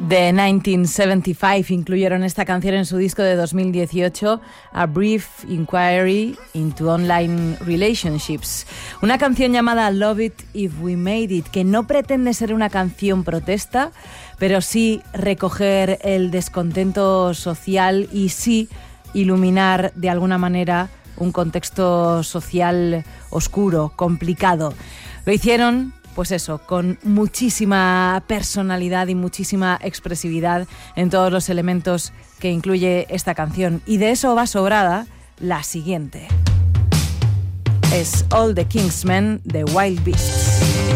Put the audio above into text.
The 1975 incluyeron esta canción en su disco de 2018, A Brief Inquiry into Online Relationships. Una canción llamada Love It If We Made It, que no pretende ser una canción protesta, pero sí recoger el descontento social y sí iluminar de alguna manera un contexto social oscuro, complicado. Lo hicieron, pues eso, con muchísima personalidad y muchísima expresividad en todos los elementos que incluye esta canción. Y de eso va sobrada la siguiente. Es All the King's Men de Wild Beasts.